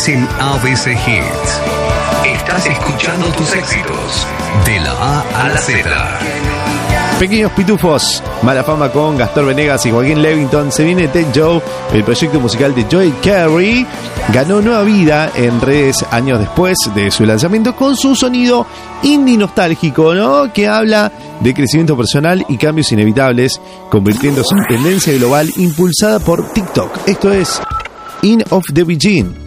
En ABC Hits. Estás escuchando tus éxitos de la A a la Z. Pequeños Pitufos, mala fama con Gastón Venegas y Joaquín Levington. Se viene Ted Joe, el proyecto musical de Joel Corry. Ganó nueva vida en redes años después de su lanzamiento con su sonido indie nostálgico, ¿no? Que habla de crecimiento personal y cambios inevitables, convirtiéndose en tendencia global impulsada por TikTok. Esto es In of the Beginning.